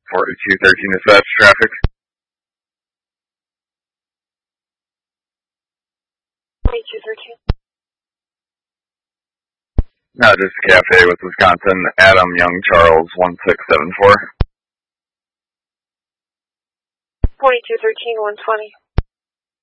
4213 dispatch traffic. 4213. No, just Cafe with Wisconsin. Adam Young Charles 1674. 4213 120.